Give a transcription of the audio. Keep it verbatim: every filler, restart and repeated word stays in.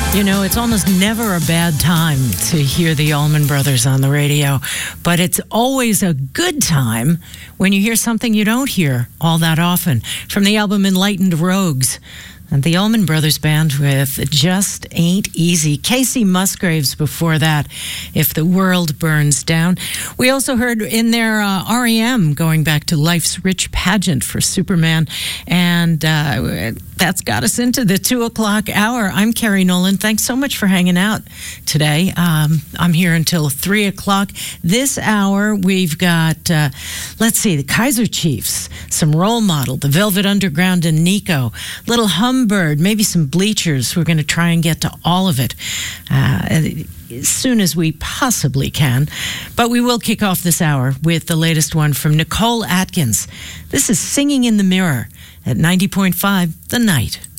You know, it's almost never a bad time to hear the Allman Brothers on the radio, but it's always a good time when you hear something you don't hear all that often. From the album Enlightened Rogues, and the Allman Brothers Band with Just Ain't Easy. Casey Musgraves before that, If the World Burns Down. We also heard in there uh, R E M going back to Life's Rich Pageant for Superman. And uh, that's got us into the two o'clock hour. I'm Carrie Nolan. Thanks so much for hanging out today. Um, I'm here until three o'clock. This hour, we've got, uh, let's see, the Kaiser Chiefs, some Role Model, the Velvet Underground and Nico, Little Humbird, maybe some Bleachers. We're going to try and get to all of it uh, as soon as we possibly can. But we will kick off this hour with the latest one from Nicole Atkins. This is Singing in the Mirror at ninety point five The Night.